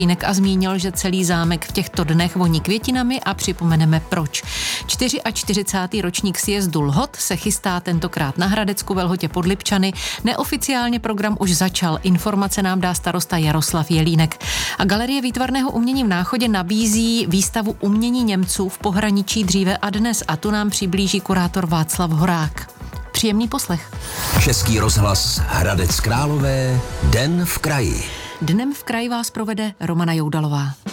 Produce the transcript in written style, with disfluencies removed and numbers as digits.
a zmínil, že celý zámek v těchto dnech voní květinami a připomeneme proč. 44. ročník sjezdu Lhot se chystá tentokrát na Hradecku ve Lhotě pod Lipčany. Neoficiálně program už začal. Informace nám dá starosta Jaroslav Jelínek. A Galerie výtvarného umění v Náchodě nabízí výstavu umění Němců v pohraničí dříve a dnes a tu nám přiblíží kurátor Václav Horák. Příjemný poslech. Český rozhlas Hradec Králové, Den v kraji. Dnem v kraji vás provede Romana Joudalová.